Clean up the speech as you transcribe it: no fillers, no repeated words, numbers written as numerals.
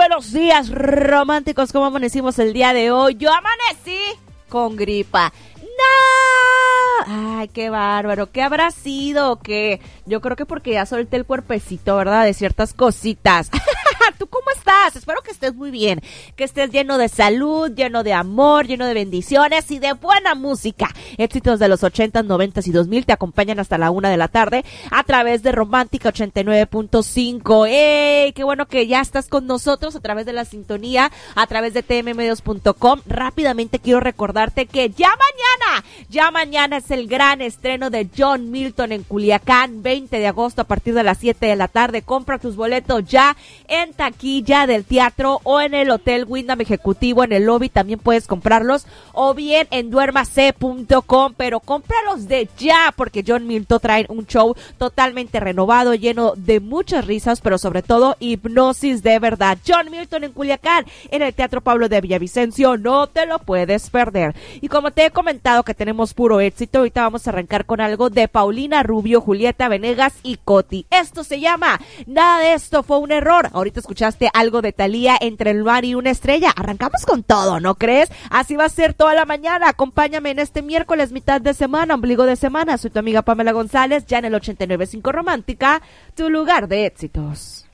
buenos días, románticos. ¿Cómo amanecimos el día de hoy? Yo amanecí con gripa. ¡No! Ay, qué bárbaro. ¿Qué habrá sido? ¿Qué? Yo creo que porque ya solté el cuerpecito, ¿verdad? De ciertas cositas. ¿Tú cómo estás? Espero que estés muy bien, que estés lleno de salud, lleno de amor, lleno de bendiciones y de buena música. Éxitos de los 80, 90 y 2000 te acompañan hasta la 1 de la tarde a través de Romántica 89.5. ¡Ey! Qué bueno que ya estás con nosotros a través de la sintonía, a través de tmmedios.com. Rápidamente quiero recordarte que ya mañana es el gran estreno de John Milton en Culiacán, 20 de agosto a partir de las 7 de la tarde. Compra tus boletos ya en taquilla del teatro o en el Hotel Wyndham Ejecutivo en el lobby, también puedes comprarlos, o bien en duermase.com, pero cómpralos de ya, porque John Milton trae un show totalmente renovado, lleno de muchas risas, pero sobre todo hipnosis de verdad. John Milton en Culiacán, en el Teatro Pablo de Villavicencio, no te lo puedes perder. Y como te he comentado que tenemos puro éxito, ahorita vamos a arrancar con algo de Paulina Rubio, Julieta Venegas y Coti. Esto se llama Nada de esto fue un error. Ahorita escuchaste algo de Thalía, Entre el mar y una estrella. Arrancamos con todo, ¿no crees? Así va a ser toda la mañana. Acompáñame en este miércoles, mitad de semana, ombligo de semana. Soy tu amiga Pamela González, ya en el 89.5 Romántica, tu lugar de éxitos.